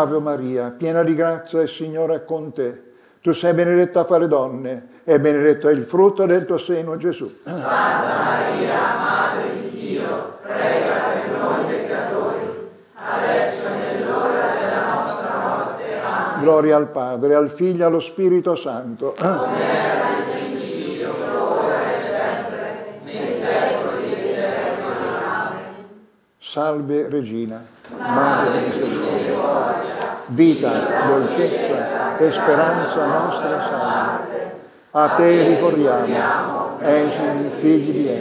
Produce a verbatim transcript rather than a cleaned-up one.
Ave Maria, piena di grazia, il Signore è con te. Tu sei benedetta fra le donne, e benedetto è il frutto del tuo seno, Gesù. Santa Maria, Madre di Dio, prega per noi peccatori, adesso è nell'ora della nostra morte. Amen. Gloria al Padre, al Figlio e allo Spirito Santo. Come era nel principio, ora e sempre, nei secoli dei secoli. Amen. Salve Regina, Madre di misericordia, vita, dolcezza e speranza nostra salve. A te ricorriamo, esuli figli di Eva.